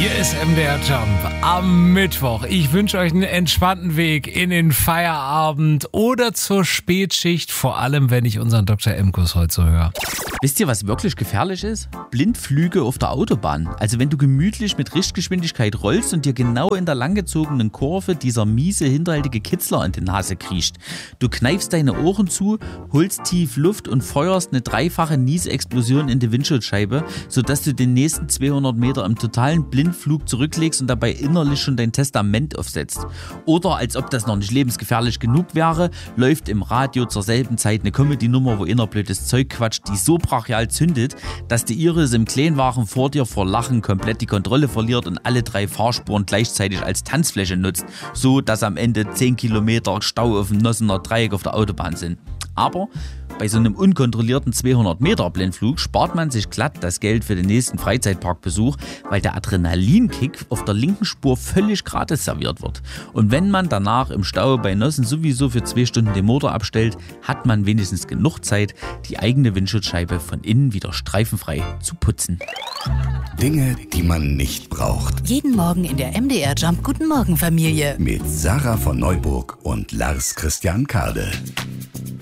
Hier ist MDR Jump am Mittwoch. Ich wünsche euch einen entspannten Weg in den Feierabend oder zur Spätschicht, vor allem wenn ich unseren Dr. Emkus heute so höre. Wisst ihr, was wirklich gefährlich ist? Blindflüge auf der Autobahn. Also wenn du gemütlich mit Richtgeschwindigkeit rollst und dir genau in der langgezogenen Kurve dieser miese, hinterhältige Kitzler in die Nase kriecht. Du kneifst deine Ohren zu, holst tief Luft und feuerst eine dreifache Nieseexplosion in die Windschutzscheibe, sodass du den nächsten 200 Meter im totalen Blindflug zurücklegst und dabei innerlich schon dein Testament aufsetzt. Oder, als ob das noch nicht lebensgefährlich genug wäre, läuft im Radio zur selben Zeit eine Comedy-Nummer, wo einer blödes Zeug quatscht, die so brachial zündet, dass die Iris im Kleinwagen vor dir vor Lachen komplett die Kontrolle verliert und alle 3 Fahrspuren gleichzeitig als Tanzfläche nutzt, so dass am Ende 10 Kilometer Stau auf dem Nossener Dreieck auf der Autobahn sind. Aber bei so einem unkontrollierten 200-Meter-Blindflug spart man sich glatt das Geld für den nächsten Freizeitparkbesuch, weil der Adrenalinkick auf der linken Spur völlig gratis serviert wird. Und wenn man danach im Stau bei Nossen sowieso für 2 Stunden den Motor abstellt, hat man wenigstens genug Zeit, die eigene Windschutzscheibe von innen wieder streifenfrei zu putzen. Dinge, die man nicht braucht. Jeden Morgen in der MDR Jump Guten Morgen Familie. Mit Sarah von Neuburg und Lars Christian Kade.